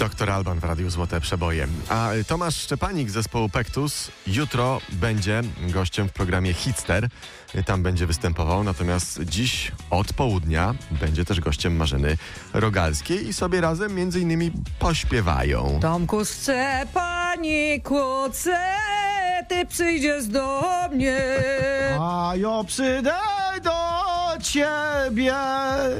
Doktor Alban w Radiu Złote Przeboje. A Tomasz Szczepanik z zespołu Pektus jutro będzie gościem w programie Hitster. Tam będzie występował, natomiast dziś od południa będzie też gościem Marzeny Rogalskiej i sobie razem między innymi pośpiewają. Tomku Szczepaniku, ty przyjdziesz do mnie. A ja przyjdę do ciebie.